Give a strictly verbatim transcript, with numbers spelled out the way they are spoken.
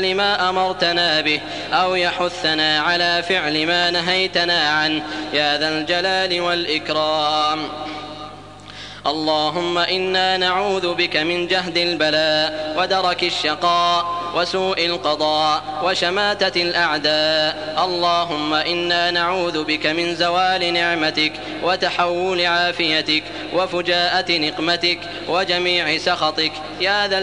ما أمرتنا به أو يحثنا على فعل ما نهيتنا عنه يا ذا الجلال والإكرام. اللهم إنا نعوذ بك من جهد البلاء ودرك الشقاء وسوء القضاء وشماتة الأعداء. اللهم إنا نعوذ بك من زوال نعمتك وتحول عافيتك وفجاءة نقمتك وجميع سخطك يا ذا